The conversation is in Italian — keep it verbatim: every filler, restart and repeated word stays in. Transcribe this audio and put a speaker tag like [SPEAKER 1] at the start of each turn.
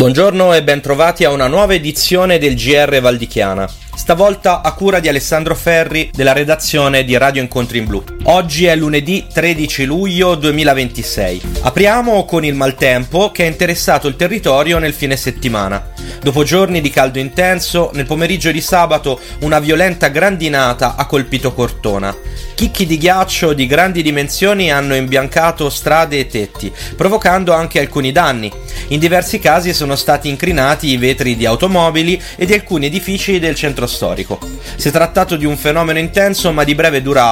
[SPEAKER 1] Buongiorno e bentrovati a una nuova edizione del G R Valdichiana, stavolta a cura di Alessandro Ferri della redazione di Radio Incontri in Blu. Oggi è lunedì tredici luglio duemilaventisei. Apriamo con il maltempo che ha interessato il territorio nel fine settimana. Dopo giorni di caldo intenso, nel pomeriggio di sabato una violenta grandinata ha colpito Cortona. Chicchi di ghiaccio di grandi dimensioni hanno imbiancato strade e tetti, provocando anche alcuni danni. In diversi casi sono stati incrinati i vetri di automobili e di alcuni edifici del centro storico. Si è trattato di un fenomeno intenso ma di breve durata,